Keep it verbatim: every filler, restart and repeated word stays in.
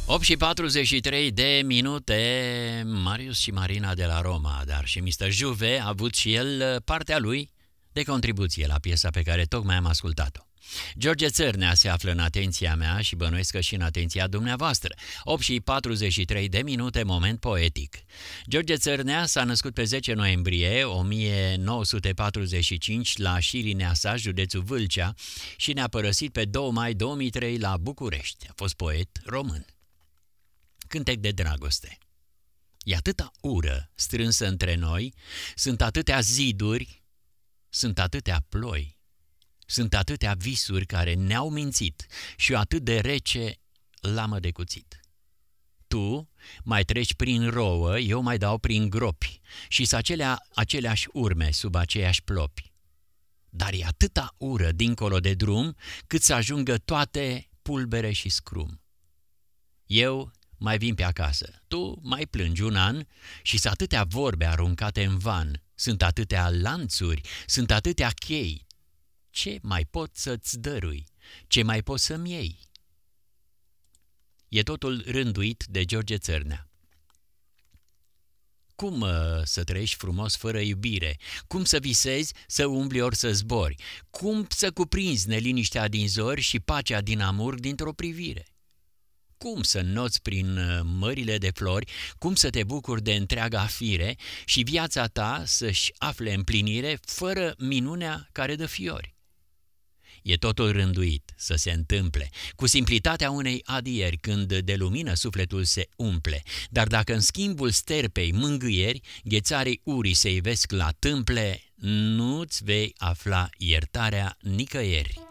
opt și patruzeci și trei de minute, Marius și Marina de la Roma, dar și mister Juve a avut și el partea lui de contribuție la piesa pe care tocmai am ascultat-o. George Țărnea se află în atenția mea și bănuiesc că și în atenția dumneavoastră. opt și patruzeci și trei de minute, moment poetic. George Țărnea s-a născut pe zece noiembrie o mie nouă sute patruzeci și cinci la Șirinea Sa, județul Vâlcea, și ne-a părăsit pe doi mai două mii trei la București. A fost poet român. Cântec de dragoste. E atâta ură strânsă între noi, sunt atâtea ziduri, sunt atâtea ploi, sunt atâtea visuri care ne-au mințit și atât de rece lamă de cuțit. Tu mai treci prin rouă, eu mai dau prin gropi și-s acelea, aceleași urme sub aceiași plopi. Dar e atâta ură dincolo de drum, cât să ajungă toate pulbere și scrum. Eu mai vin pe acasă, tu mai plângi un an și-s atâtea vorbe aruncate în van, sunt atâtea lanțuri, sunt atâtea chei. Ce mai pot să-ți dărui? Ce mai poți să-mi iei? E totul rânduit de George Țărnea. Cum uh, să trăiești frumos fără iubire? Cum să visezi, să umbli ori să zbori? Cum să cuprinzi neliniștea din zori și pacea din amur dintr-o privire? Cum să înnoți prin mările de flori, cum să te bucuri de întreaga fire și viața ta să-și afle împlinire fără minunea care dă fiori? E totul rânduit să se întâmple, cu simplitatea unei adieri, când de lumină sufletul se umple, dar dacă în schimbul sterpei mângâieri, ghețarii urii se ivesc la tâmple, nu-ți vei afla iertarea nicăieri.